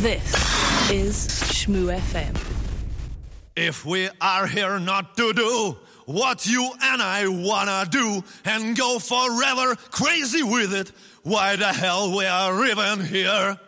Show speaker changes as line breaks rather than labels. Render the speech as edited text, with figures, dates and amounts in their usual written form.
This is Shmoo FM.
If we are here not to do what you and I wanna do and go forever crazy with it, why the hell we are even here?